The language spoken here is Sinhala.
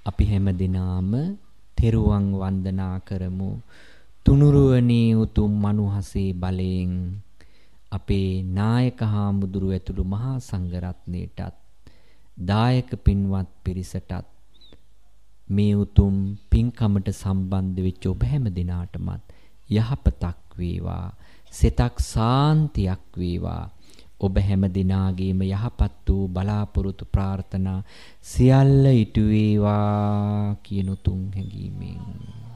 අපි හැම දිනාම තෙරුවන් වන්දනා කරමු. තුනුරුවනේ උතුම් මනුහසේ බලයෙන් අපේ නායක හාමුදුරුව ඇතුළු මහා සංඝරත්නයටත් දායක පින්වත් පිරිසටත් මේ උතුම් පින්කමට සම්බන්ධ වෙච්ච ඔබ හැම දිනාටමත් යහපතක් වේවා, සිතක් සාන්තියක් වේවා. ඔබ හැම දිනාගේම යහපත් වූ බලාපොරොත්තු ප්‍රාර්ථනා සියල්ල ඉටු වේවා කියන උතුම් හැඟීමෙන්